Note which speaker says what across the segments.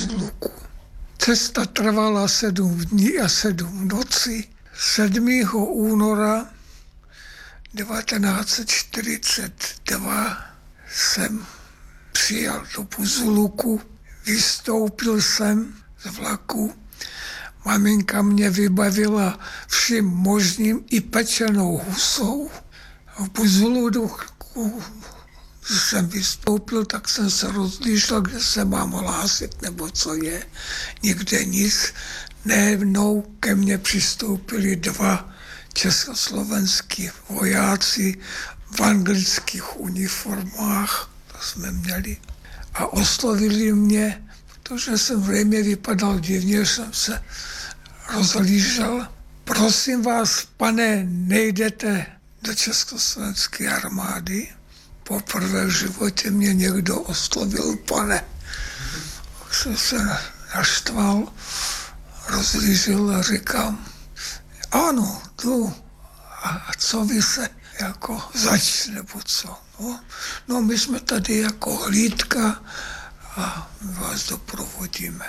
Speaker 1: Buzluku. Cesta trvala 7 dní a 7 nocí. 7. února 1942 jsem přijel do Buzluku, vystoupil jsem z vlaku. Maminka mě vybavila vším možným i pečenou husou. V Buzluku, když jsem vystoupil, tak jsem se rozlížel, kde se mám hlásit, nebo co je. Nikde nic. Najednou ke mně přistoupili 2 československý vojáci v anglických uniformách, to jsme měli, a oslovili mě, protože jsem zřejmě vypadal divně, jsem se rozlížel. Prosím vás, pane, nejdete do československé armády? Poprvé v životě mě někdo oslovil pane. Tak jsem se naštval, rozlížil a říkám, ano, jdu. A co vy se jako zač, nebo co? No, my jsme tady jako hlídka a my vás doprovodíme.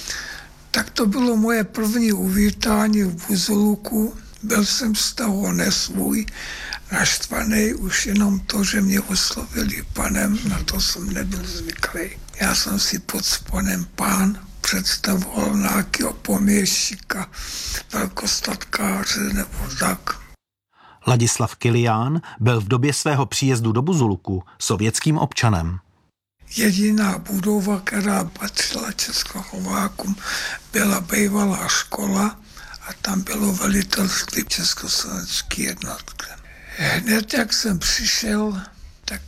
Speaker 1: Tak to bylo moje první uvítání v Buzluku. Byl jsem z toho nesvůj, naštvaný, už jenom to, že mě oslovili panem, na to jsem nebyl zvyklý. Já jsem si pod panem pán představoval nějakého poměščíka, velkostatkáře nebo tak.
Speaker 2: Ladislav Kilián byl v době svého příjezdu do Buzluku sovětským občanem.
Speaker 1: Jediná budova, která patřila Českoslovákům, byla bývalá škola a tam bylo velitelství československé jednotky. Hned jak jsem přišel, tak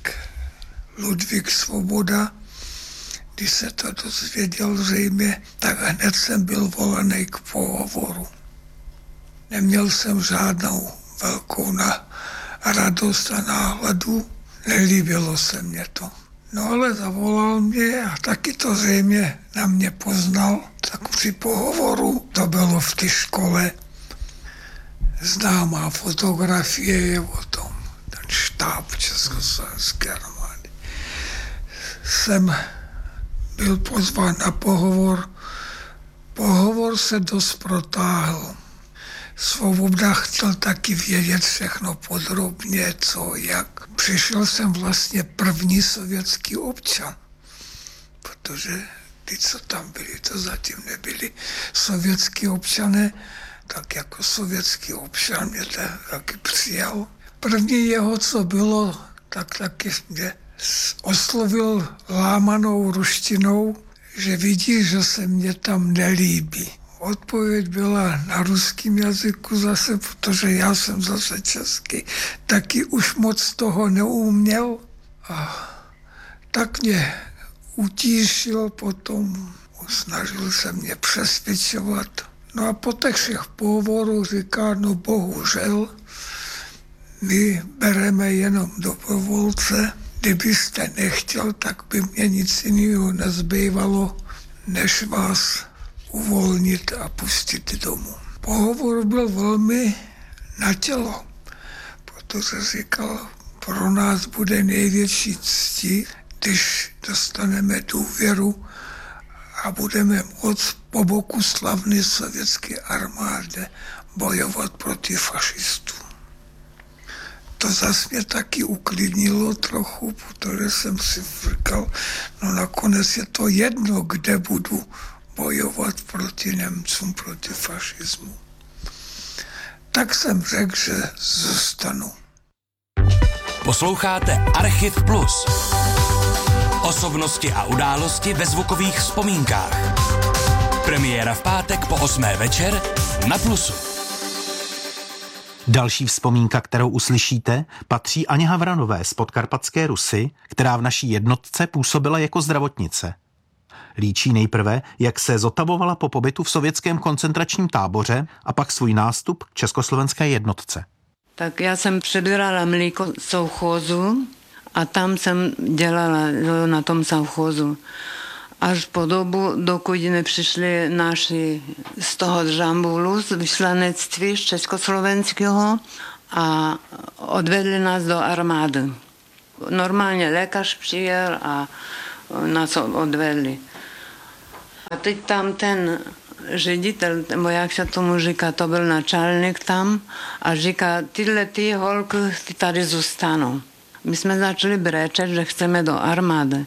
Speaker 1: Ludvík Svoboda, když se to dozvěděl zřejmě, tak hned jsem byl volený k pohovoru. Neměl jsem žádnou velkou radost a náhladu, nelíbilo se mě to. No ale zavolal mě a taky to zřejmě na mě poznal, tak při pohovoru, to bylo v té škole, známá fotografie je o tom, ten štáb Československé armády. Jsem byl pozván na pohovor. Pohovor se dost protáhl. Svoboda chtěl taky vědět všechno podrobně, co, jak. Přišel jsem vlastně první sovětský občan, protože ty, co tam byli, to zatím nebyli sovětský občané, tak jako sovětský občan mě taky přijal. První jeho, co bylo, tak taky mě oslovil lámanou ruštinou, že vidí, že se mě tam nelíbí. Odpověď byla na ruském jazyku zase, protože já jsem zase český, taky už moc toho neuměl. A tak mě utíšil potom, snažil se mě přesvědčovat. No a po těch všech pohovorů říká, no bohužel, my bereme jenom dobrovolce. Kdybyste nechtěl, tak by mě nic jiného nezbývalo, než vás uvolnit a pustit domů. Pohovor byl velmi na tělo, protože říkal, pro nás bude největší ctí, když dostaneme důvěru a budeme moct po boku slavné sovětské armády bojovat proti fašistům. To zase mě taky uklidnilo trochu, protože jsem si říkal, no nakonec je to jedno, kde budu bojovat proti Němcům, proti fašismu. Tak jsem řekl, že zůstanu.
Speaker 3: Posloucháte Archiv Plus. Osobnosti a události ve zvukových vzpomínkách. Premiéra v pátek po 8. večer na Plusu.
Speaker 2: Další vzpomínka, kterou uslyšíte, patří Aně Havranové z Podkarpatské Rusy, která v naší jednotce působila jako zdravotnice. Líčí nejprve, jak se zotavovala po pobytu v sovětském koncentračním táboře a pak svůj nástup k československé jednotce.
Speaker 4: Tak já jsem přebírala mlíko z sovchozu a tam jsem dělala na tom sovchozu. Až po dobu, dokud nepřišli naši z toho Džambulu, z vyslanectví z československého a odvedli nás do armády. Normálně lékař přijel a nás odvedli. A teď tam ten ředitel, nebo jak se tomu říká, to byl načálník tam a říká, tyhle ty holky ty tady zůstanou. My jsme začali brečet, že chceme do armády.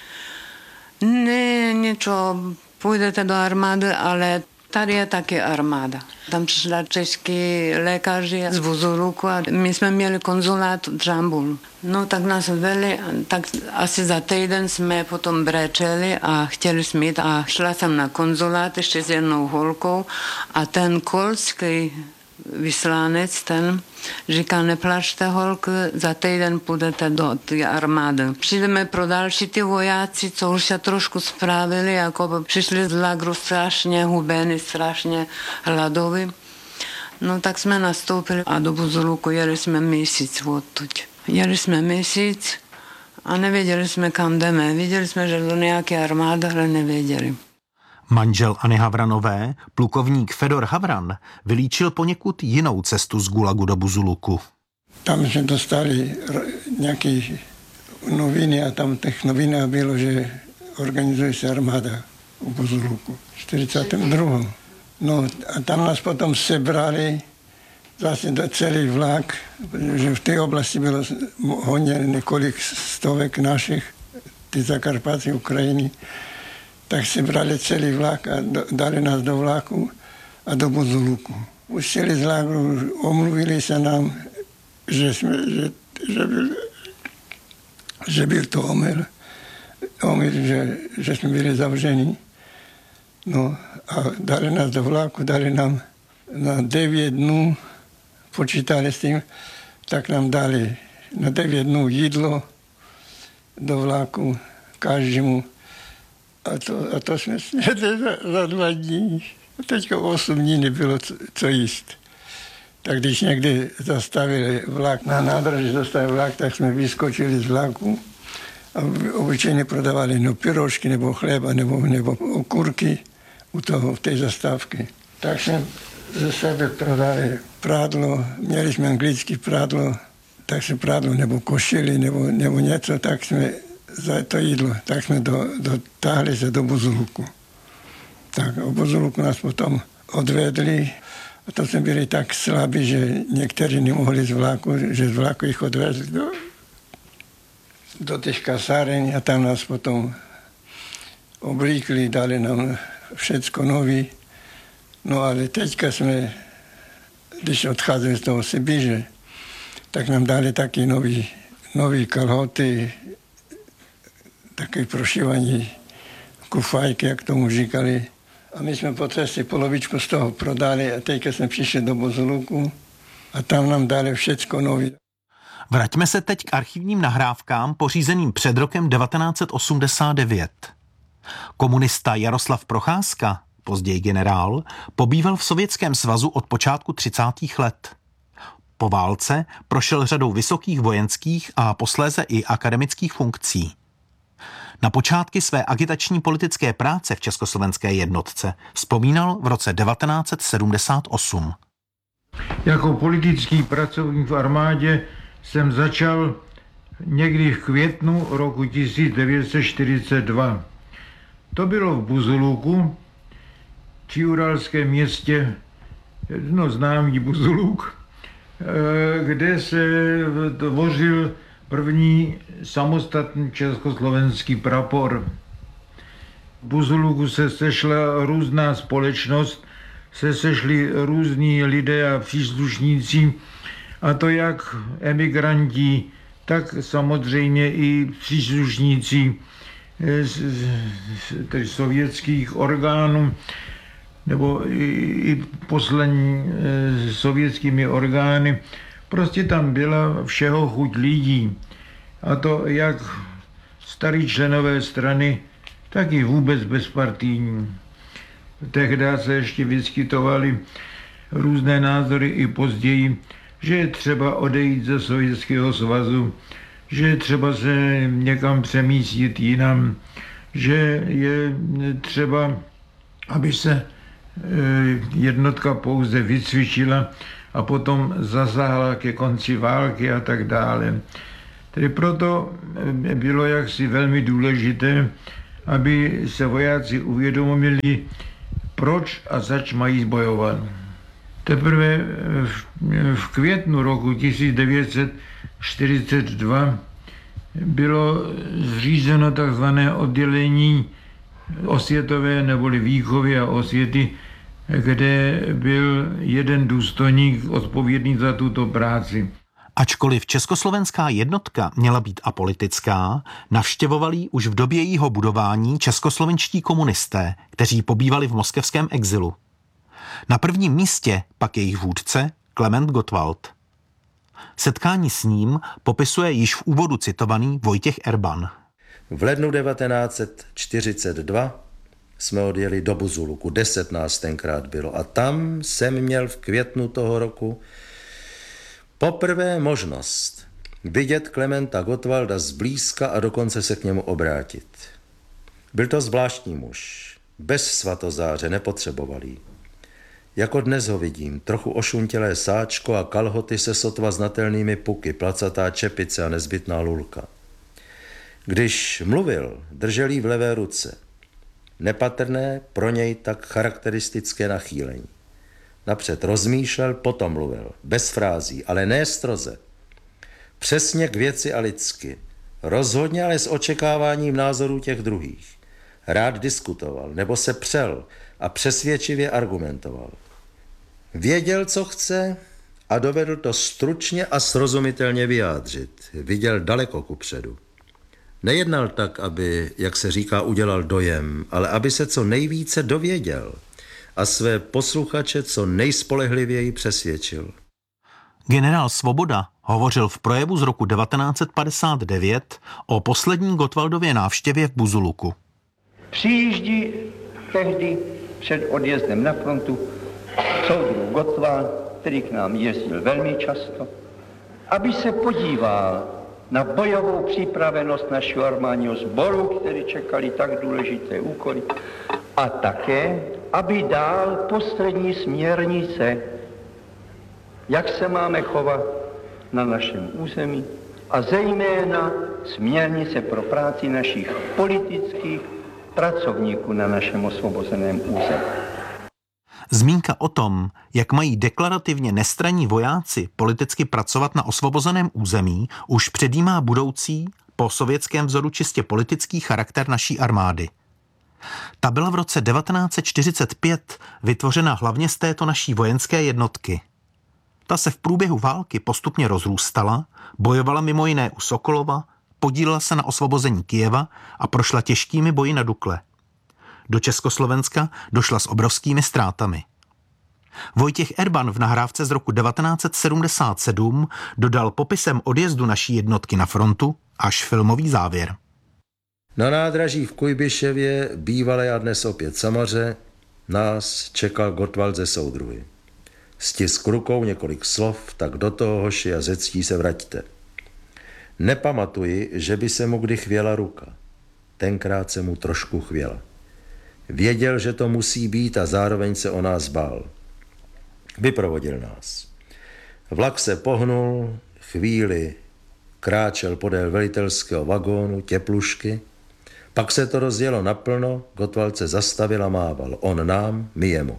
Speaker 4: Ne, niečo, půjdete do armády, ale tady je taky armáda. Tam přišla český lékaři z Buzuluku a my jsme měli konzulát v Džambulu. No tak nás veli, tak asi za týden jsme potom brečeli a chtěli jsme jít a šla jsem na konzulát ještě s jednou holkou a ten kolský vyslanec, ten říká, neplačte holky, za týden půjdete do té armády. Přijdeme pro další ty vojáci, co už se trošku spravili, jako by přišli z lagru strašně hubení, strašně hladoví. No tak jsme nastoupili a do Buzuluku jeli jsme měsíc odtud. Jeli jsme měsíc a nevěděli jsme, kam jdeme. Viděli jsme, že do nějaké armády, ale nevěděli.
Speaker 2: Manžel Anny Havranové, plukovník Fedor Havran, vylíčil poněkud jinou cestu z Gulagu do Buzuluku.
Speaker 5: Tam jsme dostali nějaké noviny a tam v těch novinách bylo, že organizuje se armáda v Buzuluku v 42. No a tam nás potom sebrali vlastně do celý vlak, že v té oblasti bylo hodně několik stovek našich, ty Zakarpaty, Ukrajiny, tak si brali celý vlak a dali nás do vlaku a do Buzuluku. Pustili z lágru, omluvili se nám, že byl to omyl, že jsme byli zavřeni. No a dali nás do vlaku, dali nám na 9 dnů, počítali s tím, tak nám dali na 9 dnů jídlo do vlaku každému. A to jsme snědli za 2 dní. Teďka 8 dní nebylo co jíst. Tak když někdy zastavili vlak, na nádraží zastavili vlak, tak jsme vyskočili z vlaku a obyčejně prodávali pyrošky nebo chleba nebo okurky v té zastávky. Tak jsme ze sebe prodali prádlo, měli jsme anglické prádlo, tak se prádlo nebo košili nebo něco, tak jsme za to jídlo, tak jsme dotáhli se do Buzuluku. Tak o Buzuluku nás potom odvedli a to jsme byli tak slabí, že někteří nemohli z vlaku, že z vlaku jich odvezli do těch kasáren a tam nás potom oblíkli, dali nám všecko nový. No ale teďka jsme, když odcházeli z toho Sibiře, tak nám dali taky nový kalhoty, také prošívaní kufajky, jak tomu říkali. A my jsme po cestě polovičku z toho prodali a teďka jsme přišli do Buzuluku a tam nám dali všecko nový.
Speaker 2: Vraťme se teď k archivním nahrávkám pořízeným před rokem 1989. Komunista Jaroslav Procházka, později generál, pobýval v Sovětském svazu od počátku 30. let. Po válce prošel řadou vysokých vojenských a posléze i akademických funkcí. Na počátky své agitační politické práce v Československé jednotce vzpomínal v roce 1978.
Speaker 6: Jako politický pracovník v armádě jsem začal někdy v květnu roku 1942. To bylo v Buzuluku, přiuralském městě, známý Buzuluk, kde se tvořil první samostatný československý prapor. V Buzuluku se sešla různá společnost, se sešli různí lidé a příslušníci, a to jak emigranti, tak samozřejmě i příslušníci sovětských orgánů, nebo i poslední sovětskými orgány. Prostě tam byla všeho chuť lidí. A to jak starí členové strany, tak i vůbec bezpartijní. Tehdy se ještě vyskytovaly různé názory i později, že je třeba odejít ze Sovětského svazu, že je třeba se někam přemístit jinam, že je třeba, aby se jednotka pouze vycvičila a potom zasáhla ke konci války a tak dále. Tedy proto bylo jaksi velmi důležité, aby se vojáci uvědomili, proč a zač mají bojovat. Teprve v květnu roku 1942 bylo zřízeno takzvané oddělení osvětové neboli výchovy a osvěty, kde byl jeden důstojník odpovědný za tuto práci.
Speaker 2: Ačkoliv československá jednotka měla být apolitická, navštěvovali ji už v době jejího budování českoslovenští komunisté, kteří pobývali v moskevském exilu. Na prvním místě pak jejich vůdce Klement Gottwald. Setkání s ním popisuje již v úvodu citovaný Vojtěch Erban.
Speaker 7: V lednu 1942 jsme odjeli do Buzuluku, 10 nás tenkrát bylo, a tam jsem měl v květnu toho roku poprvé možnost vidět Klementa Gottwalda zblízka a dokonce se k němu obrátit. Byl to zvláštní muž, bez svatozáře, nepotřeboval jí. Jako dnes ho vidím, trochu ošuntělé sáčko a kalhoty se sotva znatelnými puky, placatá čepice a nezbytná lulka. Když mluvil, držel jí v levé ruce. Nepatrné, pro něj tak charakteristické nachýlení. Napřed rozmýšlel, potom mluvil. Bez frází, ale ne stroze. Přesně k věci a lidsky. Rozhodně, ale s očekáváním názorů těch druhých. Rád diskutoval, nebo se přel a přesvědčivě argumentoval. Věděl, co chce a dovedl to stručně a srozumitelně vyjádřit. Viděl daleko kupředu. Nejednal tak, aby, jak se říká, udělal dojem, ale aby se co nejvíce dověděl a své posluchače co nejspolehlivěji přesvědčil.
Speaker 2: Generál Svoboda hovořil v projevu z roku 1959 o poslední Gottwaldově návštěvě v Buzuluku.
Speaker 8: Přijíždí tehdy před odjezdem na frontu soudruh Gottwald, který k nám jezdil velmi často, aby se podíval na bojovou připravenost našeho armádního sboru, který čekali tak důležité úkoly, a také, aby dal poslední směrnice, jak se máme chovat na našem území, a zejména směrnice pro práci našich politických pracovníků na našem osvobozeném území.
Speaker 2: Zmínka o tom, jak mají deklarativně nestranní vojáci politicky pracovat na osvobozeném území, už předjímá budoucí, po sovětském vzoru čistě politický charakter naší armády. Ta byla v roce 1945 vytvořena hlavně z této naší vojenské jednotky. Ta se v průběhu války postupně rozrůstala, bojovala mimo jiné u Sokolova, podílela se na osvobození Kyjeva a prošla těžkými boji na Dukle. Do Československa došla s obrovskými ztrátami. Vojtěch Erban v nahrávce z roku 1977 dodal popisem odjezdu naší jednotky na frontu až filmový závěr.
Speaker 7: Na nádraží v Kujbiševě, bývalé a dnes opět Samaře, nás čekal Gottwald ze soudruhy. Stisk rukou několik slov, tak do toho, hoši, a ze ctí se vraťte. Nepamatuji, že by se mu kdy chvěla ruka. Tenkrát se mu trošku chvěla. Věděl, že to musí být, a zároveň se o nás bál. Vyprovodil nás. Vlak se pohnul, chvíli kráčel podél velitelského vagónu, teplušky, pak se to rozjelo naplno, Gottwald se zastavil a mával. On nám, my jemu.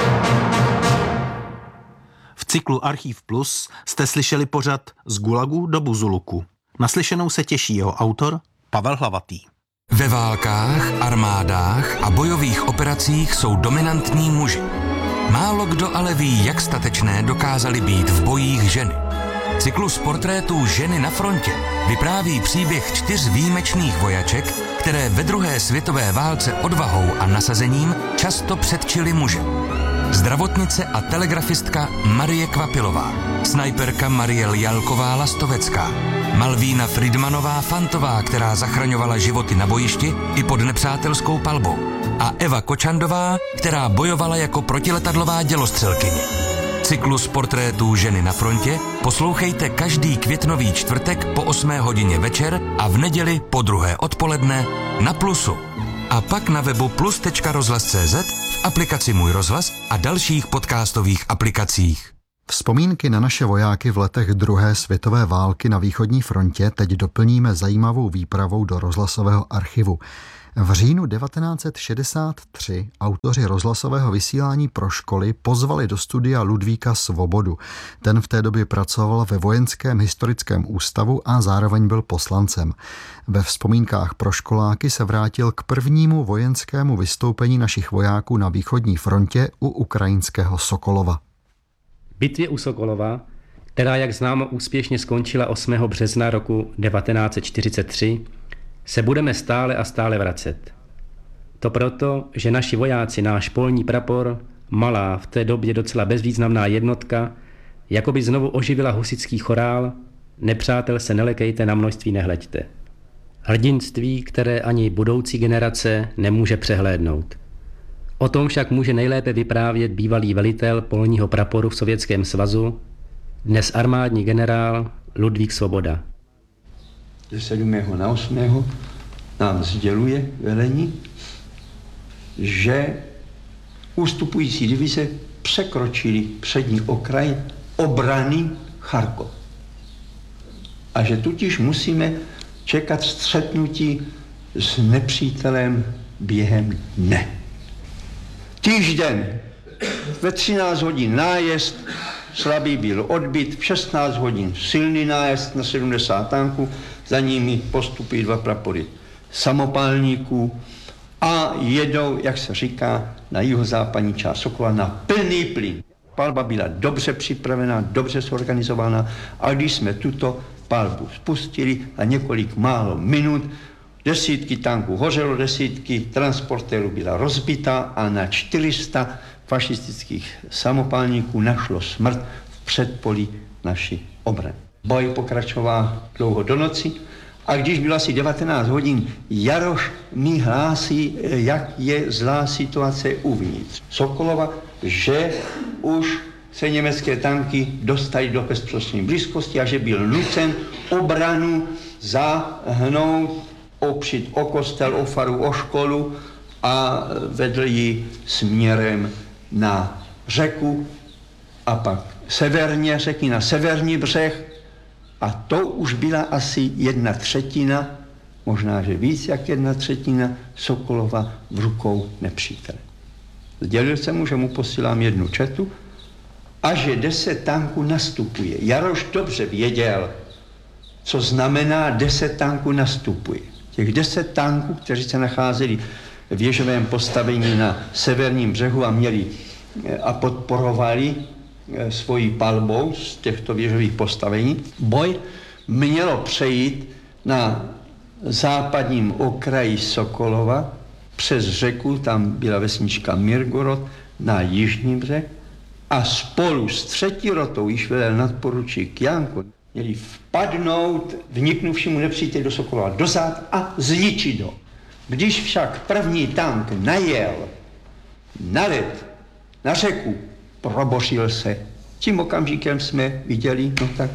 Speaker 2: V cyklu Archiv Plus jste slyšeli pořad Z Gulagu do Buzuluku. Naslyšenou se těší jeho autor Pavel Hlavatý.
Speaker 3: Ve válkách, armádách a bojových operacích jsou dominantní muži. Málo kdo ale ví, jak statečné dokázaly být v bojích ženy. Cyklus portrétů Ženy na frontě vypráví příběh 4 výjimečných vojaček, které ve druhé světové válce odvahou a nasazením často předčily muže. Zdravotnice a telegrafistka Marie Kvapilová, snajperka Mariel Jalková-Lastovecká, Malvína Friedmanová Fantová, která zachraňovala životy na bojišti i pod nepřátelskou palbou, a Eva Kočandová, která bojovala jako protiletadlová dělostřelkyně. Cyklus portrétů Ženy na frontě poslouchejte každý květnový čtvrtek po 8 hodině večer a v neděli po 2 odpoledne na Plusu. A pak na webu plus.rozhlas.cz, v aplikaci Můj rozhlas a dalších podcastových aplikacích.
Speaker 9: Vzpomínky na naše vojáky v letech druhé světové války na východní frontě teď doplníme zajímavou výpravou do rozhlasového archivu. V říjnu 1963 autoři rozhlasového vysílání pro školy pozvali do studia Ludvíka Svobodu. Ten v té době pracoval ve Vojenském historickém ústavu a zároveň byl poslancem. Ve vzpomínkách pro školáky se vrátil k prvnímu vojenskému vystoupení našich vojáků na východní frontě u ukrajinského Sokolova.
Speaker 10: Bitvě u Sokolova, která, jak známo, úspěšně skončila 8. března roku 1943, se budeme stále a stále vracet. To proto, že naši vojáci náš polní prapor, malá, v té době docela bezvýznamná jednotka, jakoby znovu oživila husitský chorál Nepřátel se nelekejte, na množství nehleďte. Hrdinství, které ani budoucí generace nemůže přehlédnout. O tom však může nejlépe vyprávět bývalý velitel polního praporu v Sovětském svazu, dnes armádní generál Ludvík Svoboda.
Speaker 8: Ze 7. na 8. nám sděluje velení, že ústupující divize překročili přední okraj obrany Charkov. A že tudíž musíme čekat střetnutí s nepřítelem během dne. Týžden ve 13 hodin nájezd, slabý byl odbyt, v 16 hodin silný nájezd na 70 tanků, za nimi postupují 2 prapory samopálníků a jedou, jak se říká, na jihozápadní část Sokolova na plný plyn. Palba byla dobře připravená, dobře zorganizovaná a když jsme tuto palbu spustili a několik málo minut, desítky tanků hořelo, desítky transportérů byla rozbitá a na 400 fašistických samopálníků našlo smrt v předpolí naší obrany. Boj pokračoval dlouho do noci a když bylo asi 19 hodin, Jaroš mi hlásí, jak je zlá situace uvnitř Sokolova, že už se německé tanky dostaly do bezprostřední blízkosti a že byl nucen obranu zahnout, opřít o kostel, o faru, o školu a vedl ji směrem na řeku a pak severně řeky na severní břeh a to už byla asi 1/3, možná, že víc jak 1/3 Sokolova v rukou nepřítele. Sdělil jsem mu, že mu posílám 1 četu a že 10 tanků nastupuje. Jaroš dobře věděl, co znamená 10 tanků nastupuje. Těch 10 tanků, kteří se nacházeli v věžovém postavení na severním břehu a měli a podporovali svojí palbou z těchto věžových postavení, boj mělo přejít na západním okraji Sokolova přes řeku, tam byla vesnička Mirgorod, na jižní břeh a spolu s 3. rotou, již velel nadporučík Janko, měli vpadnout vniknuvšímu nepříteli do Sokolova dozad a zničit ho. Když však první tank najel na led, na řeku, probořil se. Tím okamžikem jsme viděli, no tak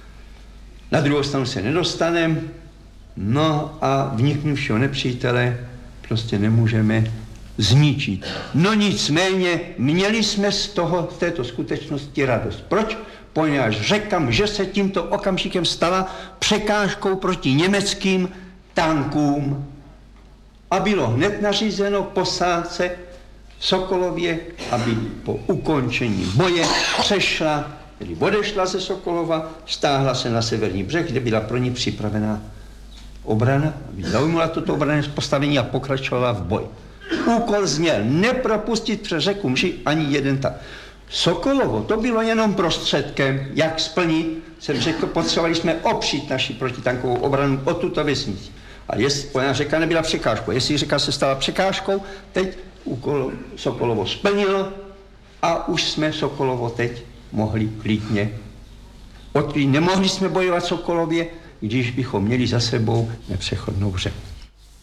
Speaker 8: na druhou stranu se nedostaneme, no a vniknuvšího nepřítele prostě nemůžeme zničit. No nicméně měli jsme z této skutečnosti radost. Proč? Poněvadž řekám, že se tímto okamžikem stala překážkou proti německým tankům a bylo hned nařízeno posádce Sokolově, aby po ukončení boje přešla, tedy odešla ze Sokolova, stáhla se na severní břeh, kde byla pro ní připravená obrana, aby zaujmula toto obrané postavení a pokračovala v boji. Úkol zněl nepropustit přes řeku Mši ani jeden tank. Sokolovo to bylo jenom prostředkem, jak splnit, jsem řekl, potřebovali jsme opřít naši protitankovou obranu o tuto vesnici. A jestli řeka nebyla překážkou, jestli řeka se stala překážkou, teď úkol Sokolovo splnilo a už jsme Sokolovo teď mohli klidně odkrýt. Nemohli jsme bojovat Sokolově, když bychom měli za sebou nepřechodnou řeku.